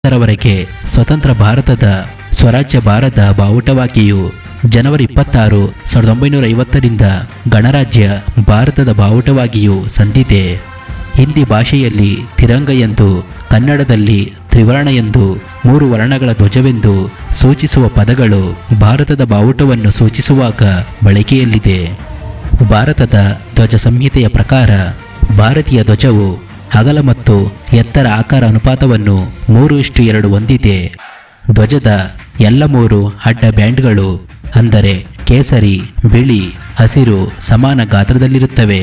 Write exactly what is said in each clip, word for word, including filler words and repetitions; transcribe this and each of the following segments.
ರವರೆಗೆ ಸ್ವತಂತ್ರ ಭಾರತದ ಸ್ವರಾಜ್ಯ ಭಾರತ ಬಾವುಟವಾಗಿಯೂ ಜನವರಿ ಇಪ್ಪತ್ತಾರು ಸಾವಿರದ ಒಂಬೈನೂರ ಐವತ್ತರಿಂದ ಗಣರಾಜ್ಯ ಭಾರತದ ಬಾವುಟವಾಗಿಯೂ ಸಂದಿದೆ. ಹಿಂದಿ ಭಾಷೆಯಲ್ಲಿ ತಿರಂಗ ಎಂದು, ಕನ್ನಡದಲ್ಲಿ ತ್ರಿವರ್ಣ ಎಂದು, ಮೂರು ವರ್ಣಗಳ ಧ್ವಜವೆಂದು ಸೂಚಿಸುವ ಪದಗಳು ಭಾರತದ ಬಾವುಟವನ್ನು ಸೂಚಿಸುವಾಗ ಬಳಕೆಯಲ್ಲಿದೆ. ಭಾರತದ ಧ್ವಜ ಸಂಹಿತೆಯ ಪ್ರಕಾರ ಭಾರತೀಯ ಧ್ವಜವು ಅಗಲ ಮತ್ತು ಎತ್ತರ ಆಕಾರ ಅನುಪಾತವನ್ನು ಮೂರು ಇಷ್ಟು ಎರಡು ಹೊಂದಿದೆ. ಧ್ವಜದ ಎಲ್ಲ ಮೂರು ಅಡ್ಡ ಬ್ಯಾಂಡ್ಗಳು ಅಂದರೆ ಕೇಸರಿ, ಬಿಳಿ, ಹಸಿರು ಸಮಾನ ಗಾತ್ರದಲ್ಲಿರುತ್ತವೆ.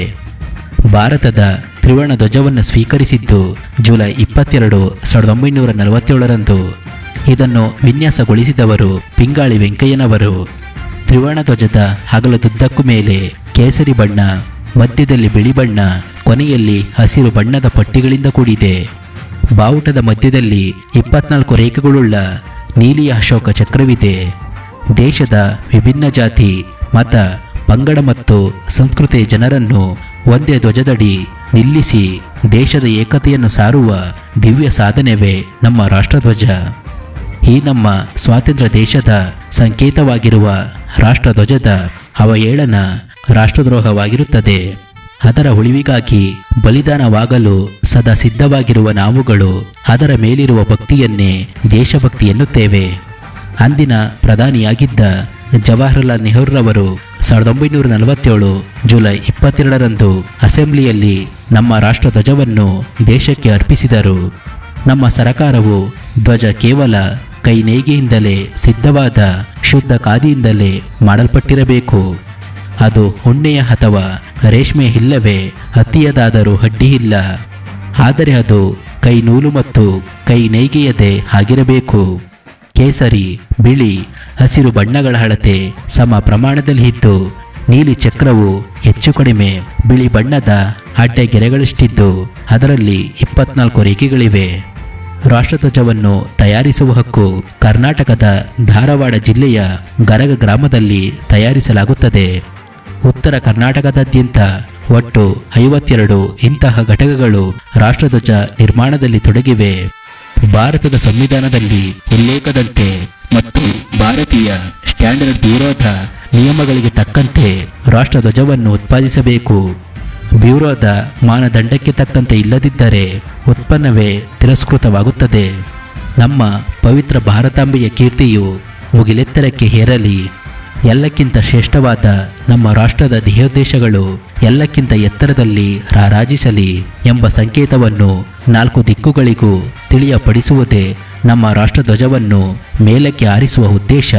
ಭಾರತದ ತ್ರಿವರ್ಣ ಧ್ವಜವನ್ನು ಸ್ವೀಕರಿಸಿದ್ದು ಜುಲೈ ಇಪ್ಪತ್ತೆರಡು ಸಾವಿರದ ಒಂಬೈನೂರ ನಲವತ್ತೇಳರಂದು. ಇದನ್ನು ವಿನ್ಯಾಸಗೊಳಿಸಿದವರು ಪಿಂಗಾಳಿ ವೆಂಕಯ್ಯನವರು. ತ್ರಿವರ್ಣ ಧ್ವಜದ ಅಗಲದುದ್ದಕ್ಕೂ ಮೇಲೆ ಕೇಸರಿ ಬಣ್ಣ, ಮಧ್ಯದಲ್ಲಿ ಬಿಳಿ ಬಣ್ಣ, ಕೊನೆಯಲ್ಲಿ ಹಸಿರು ಬಣ್ಣದ ಪಟ್ಟಿಗಳಿಂದ ಕೂಡಿದೆ. ಬಾವುಟದ ಮಧ್ಯದಲ್ಲಿ ಇಪ್ಪತ್ನಾಲ್ಕು ರೇಖೆಗಳುಳ್ಳ ನೀಲಿಯ ಅಶೋಕ ಚಕ್ರವಿದೆ. ದೇಶದ ವಿಭಿನ್ನ ಜಾತಿ, ಮತ, ಪಂಗಡ ಮತ್ತು ಸಂಸ್ಕೃತಿಯ ಜನರನ್ನು ಒಂದೇ ಧ್ವಜದಡಿ ನಿಲ್ಲಿಸಿ ದೇಶದ ಏಕತೆಯನ್ನು ಸಾರುವ ದಿವ್ಯ ಸಾಧನೆವೇ ನಮ್ಮ ರಾಷ್ಟ್ರಧ್ವಜ. ಈ ನಮ್ಮ ಸ್ವಾತಂತ್ರ್ಯ ದೇಶದ ಸಂಕೇತವಾಗಿರುವ ರಾಷ್ಟ್ರಧ್ವಜದ ಅವಹೇಳನ ರಾಷ್ಟ್ರದ್ರೋಹವಾಗಿರುತ್ತದೆ. ಅದರ ಉಳಿವಿಗಾಗಿ ಬಲಿದಾನವಾಗಲು ಸದಾ ಸಿದ್ಧವಾಗಿರುವ ನಾವುಗಳು ಅದರ ಮೇಲಿರುವ ಭಕ್ತಿಯನ್ನೇ ದೇಶಭಕ್ತಿ ಎನ್ನುತ್ತೇವೆ. ಅಂದಿನ ಪ್ರಧಾನಿಯಾಗಿದ್ದ ಜವಾಹರಲಾಲ್ ನೆಹರೂರವರು ಸಾವಿರದ ಒಂಬೈನೂರ ನಲವತ್ತೇಳು ಜುಲೈ ಇಪ್ಪತ್ತೆರಡರಂದು ಅಸೆಂಬ್ಲಿಯಲ್ಲಿ ನಮ್ಮ ರಾಷ್ಟ್ರಧ್ವಜವನ್ನು ದೇಶಕ್ಕೆ ಅರ್ಪಿಸಿದರು. ನಮ್ಮ ಸರಕಾರವು ಧ್ವಜ ಕೇವಲ ಕೈ ನೇಯ್ಗೆಯಿಂದಲೇ ಸಿದ್ಧವಾದ ಶುದ್ಧ ಖಾದಿಯಿಂದಲೇ ಮಾಡಲ್ಪಟ್ಟಿರಬೇಕು. ಅದು ಉಣ್ಣೆಯ ಅಥವಾ ರೇಷ್ಮೆ ಇಲ್ಲವೇ ಹತ್ತಿಯದಾದರೂ ಅಡ್ಡಿ ಇಲ್ಲ. ಆದರೆ ಅದು ಕೈ ನೂಲು ಮತ್ತು ಕೈ ನೇಯ್ಗೆಯದೇ ಆಗಿರಬೇಕು. ಕೇಸರಿ, ಬಿಳಿ, ಹಸಿರು ಬಣ್ಣಗಳ ಅಳತೆ ಸಮ ಪ್ರಮಾಣದಲ್ಲಿ ಇದ್ದು ನೀಲಿ ಚಕ್ರವು ಹೆಚ್ಚು ಕಡಿಮೆ ಬಿಳಿ ಬಣ್ಣದ ಅಡ್ಡ ಗೆರೆಗಳಷ್ಟಿದ್ದು ಅದರಲ್ಲಿ ಇಪ್ಪತ್ನಾಲ್ಕು ರೇಖೆಗಳಿವೆ. ರಾಷ್ಟ್ರಧ್ವಜವನ್ನು ತಯಾರಿಸುವ ಹಕ್ಕು ಕರ್ನಾಟಕದ ಧಾರವಾಡ ಜಿಲ್ಲೆಯ ಗರಗ ಗ್ರಾಮದಲ್ಲಿ ತಯಾರಿಸಲಾಗುತ್ತದೆ. ಉತ್ತರ ಕರ್ನಾಟಕದಾದ್ಯಂತ ಒಟ್ಟು ಐವತ್ತೆರಡು ಇಂತಹ ಘಟಕಗಳು ರಾಷ್ಟ್ರಧ್ವಜ ನಿರ್ಮಾಣದಲ್ಲಿ ತೊಡಗಿವೆ. ಭಾರತದ ಸಂವಿಧಾನದಲ್ಲಿ ಉಲ್ಲೇಖದಂತೆ ಮತ್ತು ಭಾರತೀಯ ಸ್ಟ್ಯಾಂಡರ್ಡ್ ಬ್ಯೂರೋದ ನಿಯಮಗಳಿಗೆ ತಕ್ಕಂತೆ ರಾಷ್ಟ್ರಧ್ವಜವನ್ನು ಉತ್ಪಾದಿಸಬೇಕು. ಬ್ಯೂರೋದ ಮಾನದಂಡಕ್ಕೆ ತಕ್ಕಂತೆ ಇಲ್ಲದಿದ್ದರೆ ಉತ್ಪನ್ನವೇ ತಿರಸ್ಕೃತವಾಗುತ್ತದೆ. ನಮ್ಮ ಪವಿತ್ರ ಭಾರತಾಂಬೆಯ ಕೀರ್ತಿಯು ಮುಗಿಲೆತ್ತರಕ್ಕೆ ಏರಲಿ. ಎಲ್ಲಕ್ಕಿಂತ ಶ್ರೇಷ್ಠವಾದ ನಮ್ಮ ರಾಷ್ಟ್ರದ ಧ್ಯೇಯೋದ್ದೇಶಗಳು ಎಲ್ಲಕ್ಕಿಂತ ಎತ್ತರದಲ್ಲಿ ರಾರಾಜಿಸಲಿ ಎಂಬ ಸಂಕೇತವನ್ನು ನಾಲ್ಕು ದಿಕ್ಕುಗಳಿಗೂ ತಿಳಿಯಪಡಿಸುವುದೇ ನಮ್ಮ ರಾಷ್ಟ್ರಧ್ವಜವನ್ನು ಮೇಲಕ್ಕೆ ಹಾರಿಸುವ ಉದ್ದೇಶ.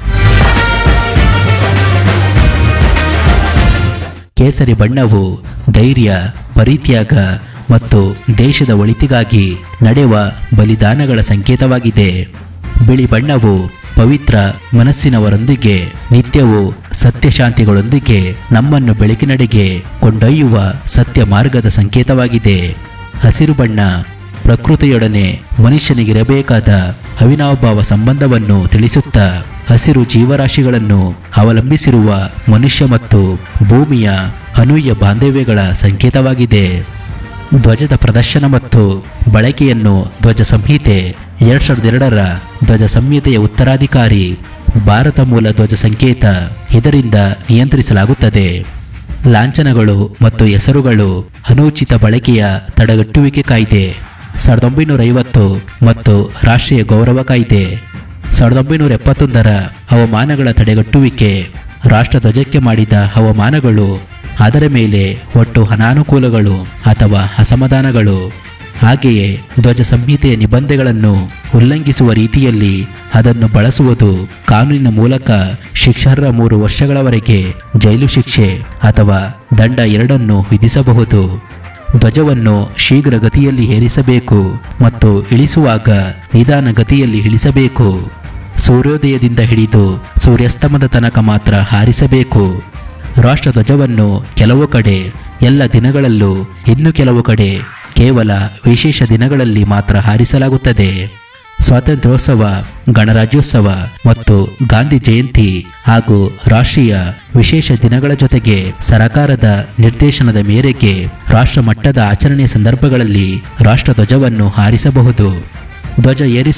ಕೇಸರಿ ಬಣ್ಣವು ಧೈರ್ಯ, ಪರಿತ್ಯಾಗ ಮತ್ತು ದೇಶದ ಒಳಿತಿಗಾಗಿ ನಡೆಯುವ ಬಲಿದಾನಗಳ ಸಂಕೇತವಾಗಿದೆ. ಬಿಳಿ ಬಣ್ಣವು ಪವಿತ್ರ ಮನಸ್ಸಿನವರೊಂದಿಗೆ ನಿತ್ಯವೂ ಸತ್ಯಶಾಂತಿಗಳೊಂದಿಗೆ ನಮ್ಮನ್ನು ಬೆಳಕಿನಡೆಗೆ ಕೊಂಡೊಯ್ಯುವ ಸತ್ಯ ಮಾರ್ಗದ ಸಂಕೇತವಾಗಿದೆ. ಹಸಿರು ಬಣ್ಣ ಪ್ರಕೃತಿಯೊಡನೆ ಮನುಷ್ಯನಿಗಿರಬೇಕಾದ ಅವಿನಾಭಾವ ಸಂಬಂಧವನ್ನು ತಿಳಿಸುತ್ತಾ ಹಸಿರು ಜೀವರಾಶಿಗಳನ್ನು ಅವಲಂಬಿಸಿರುವ ಮನುಷ್ಯ ಮತ್ತು ಭೂಮಿಯ ಅನೂಹ್ಯ ಬಾಂಧವ್ಯಗಳ ಸಂಕೇತವಾಗಿದೆ. ಧ್ವಜದ ಪ್ರದರ್ಶನ ಮತ್ತು ಬಳಕೆಯನ್ನು ಧ್ವಜ ಸಂಹಿತೆ ಎರಡು ಸಾವಿರದ ಎರಡರ ಧ್ವಜ ಸಂಹಿತೆಯ ಉತ್ತರಾಧಿಕಾರಿ ಭಾರತ ಮೂಲ ಧ್ವಜ ಸಂಕೇತ ಇದರಿಂದ ನಿಯಂತ್ರಿಸಲಾಗುತ್ತದೆ. ಲಾಂಛನಗಳು ಮತ್ತು ಹೆಸರುಗಳು ಅನೂಚಿತ ಬಳಕೆಯ ತಡೆಗಟ್ಟುವಿಕೆ ಕಾಯ್ದೆ ಸಾವಿರದ ಒಂಬೈನೂರ ಐವತ್ತು ಮತ್ತು ರಾಷ್ಟ್ರೀಯ ಗೌರವ ಕಾಯ್ದೆ ಸಾವಿರದ ಒಂಬೈನೂರ ಎಪ್ಪತ್ತೊಂದರ ಹವಾಮಾನಗಳ ತಡೆಗಟ್ಟುವಿಕೆ ರಾಷ್ಟ್ರಧ್ವಜಕ್ಕೆ ಮಾಡಿದ ಹವಾಮಾನಗಳು ಅದರ ಮೇಲೆ ಒಟ್ಟು ಅನಾನುಕೂಲಗಳು ಅಥವಾ ಅಸಮಾಧಾನಗಳು. ಹಾಗೆಯೇ ಧ್ವಜ ಸಂಹಿತೆಯ ನಿಬಂಧನೆಗಳನ್ನು ಉಲ್ಲಂಘಿಸುವ ರೀತಿಯಲ್ಲಿ ಅದನ್ನು ಬಳಸುವುದು ಕಾನೂನಿನ ಮೂಲಕ ಶಿಕ್ಷಾರ್ಹ ಮೂರು ವರ್ಷಗಳವರೆಗೆ ಜೈಲು ಶಿಕ್ಷೆ ಅಥವಾ ದಂಡ ಎರಡನ್ನು ವಿಧಿಸಬಹುದು. ಧ್ವಜವನ್ನು ಶೀಘ್ರ ಗತಿಯಲ್ಲಿ ಏರಿಸಬೇಕು ಮತ್ತು ಇಳಿಸುವಾಗ ನಿಧಾನ ಗತಿಯಲ್ಲಿ ಇಳಿಸಬೇಕು. ಸೂರ್ಯೋದಯದಿಂದ ಹಿಡಿದು ಸೂರ್ಯಾಸ್ತಮದ ತನಕ ಮಾತ್ರ ಹಾರಿಸಬೇಕು. ರಾಷ್ಟ್ರಧ್ವಜವನ್ನು ಕೆಲವು ಕಡೆ ಎಲ್ಲ ದಿನಗಳಲ್ಲೂ, ಇನ್ನು ಕೆಲವು ಕಡೆ ಕೇವಲ ವಿಶೇಷ ದಿನಗಳಲ್ಲಿ ಮಾತ್ರ ಹಾರಿಸಲಾಗುತ್ತದೆ. ಸ್ವಾತಂತ್ರ್ಯೋತ್ಸವ, ಗಣರಾಜ್ಯೋತ್ಸವ ಮತ್ತು ಗಾಂಧಿ ಜಯಂತಿ ಹಾಗೂ ರಾಷ್ಟ್ರೀಯ ವಿಶೇಷ ದಿನಗಳ ಜೊತೆಗೆ ಸರಕಾರದ ನಿರ್ದೇಶನದ ಮೇರೆಗೆ ರಾಷ್ಟ್ರ ಮಟ್ಟದ ಆಚರಣೆಯ ಸಂದರ್ಭಗಳಲ್ಲಿ ರಾಷ್ಟ್ರಧ್ವಜವನ್ನು ಹಾರಿಸಬಹುದು. ಧ್ವಜ ಏರಿಸುವ